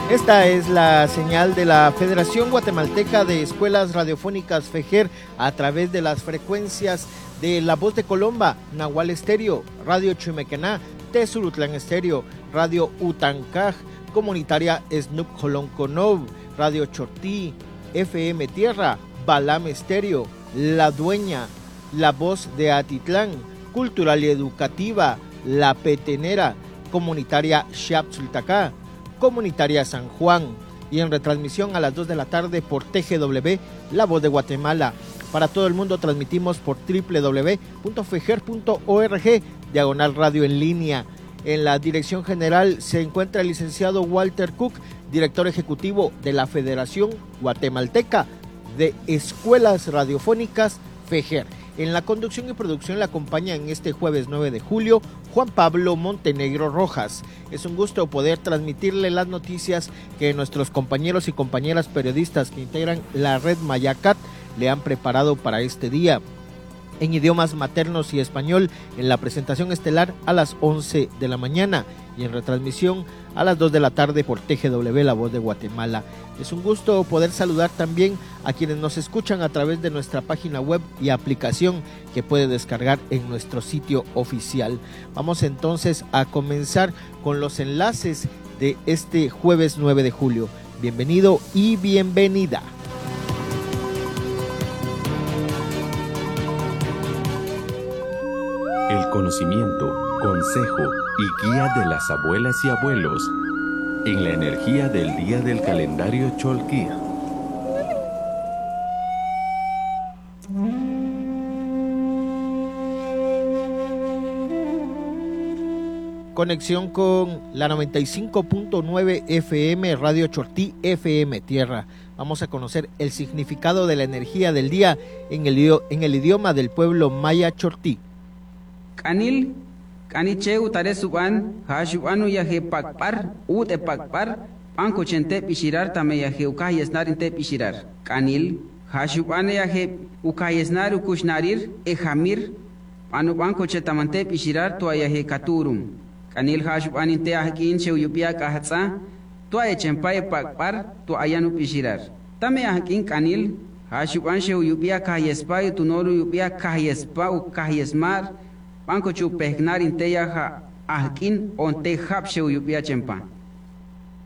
Esta es la señal de la Federación Guatemalteca de Escuelas Radiofónicas FEJER a través de las frecuencias de La Voz de Colomba, Nahual Estéreo, Radio Chimequená, Tezurutlán Estéreo, Radio Utancaj, Comunitaria Snup Jolonconov, Radio Chortí, FM Tierra, Balam Estéreo, La Dueña, La Voz de Atitlán, Cultural y Educativa, La Petenera, Comunitaria Xapsultacá, Comunitaria San Juan, y en retransmisión a las 2 de la tarde por TGW, La Voz de Guatemala. Para todo el mundo transmitimos por www.fejer.org, /radio en línea. En la dirección general se encuentra el licenciado Walter Cook, director ejecutivo de la Federación Guatemalteca de Escuelas Radiofónicas FEJER. En la conducción y producción la acompaña en este jueves 9 de julio Juan Pablo Montenegro Rojas. Es un gusto poder transmitirle las noticias que nuestros compañeros y compañeras periodistas que integran la red Mayacat le han preparado para este día. En idiomas maternos y español, en la presentación estelar a las 11 de la mañana y en retransmisión a las 2 de la tarde por TGW, La Voz de Guatemala. Es un gusto poder saludar también a quienes nos escuchan a través de nuestra página web y aplicación que puede descargar en nuestro sitio oficial. Vamos entonces a comenzar con los enlaces de este jueves 9 de julio. Bienvenido y bienvenida. El conocimiento, consejo y guía de las abuelas y abuelos en la energía del día del calendario Cholquí. Conexión con la 95.9 FM Radio Chortí FM Tierra. Vamos a conocer el significado de la energía del día en el idioma del pueblo maya Chortí. Kanil, kaniche utare suban, hashubanu yaje pakpar, ute pakpar, panko chente pishirar tame yaje ukayesnar inte pishirar. Kanil, hashubane yaje ukayesnar ukushnarir, ejamir, panu panko chetamante pishirar tua yaje katurum. Kanil hashuban inte ahkin che uyupia kahatsa, tua echempaye pakpar, tua ayanu pishirar. Tame ahkin kanil, hashuban che uyupia kahespa, tunoru uyupia kahespa ukahesmar, Banco chu pehnar inteya ha ahkin onte hapshe uyupia chempa.